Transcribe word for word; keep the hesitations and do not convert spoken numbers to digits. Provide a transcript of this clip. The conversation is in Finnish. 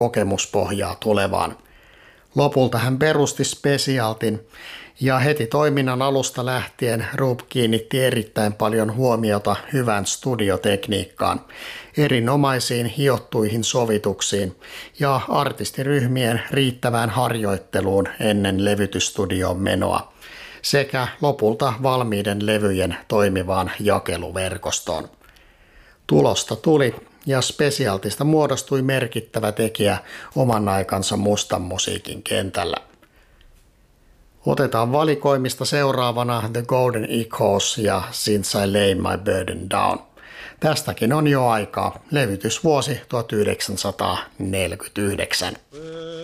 kokemuspohjaa tulevaan. Lopulta hän perusti Specialtyn ja heti toiminnan alusta lähtien Roope kiinnitti erittäin paljon huomiota hyvään studiotekniikkaan, erinomaisiin hiottuihin sovituksiin ja artistiryhmien riittävään harjoitteluun ennen levytysstudioon menoa sekä lopulta valmiiden levyjen toimivaan jakeluverkostoon. Tulosta tuli ja Specialtysta muodostui merkittävä tekijä oman aikansa mustan musiikin kentällä. Otetaan valikoimista seuraavana The Golden Echoes ja Since I Laid My Burden Down. Tästäkin on jo aikaa, levytysvuosi tuhatyhdeksänsataaneljäkymmentäyhdeksän.